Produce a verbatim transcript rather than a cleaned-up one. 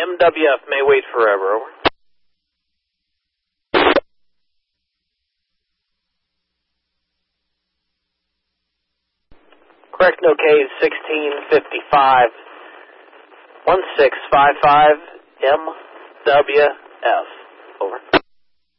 M W F may wait forever, over. Correct, no K, sixteen fifty-five, one six five five M W F.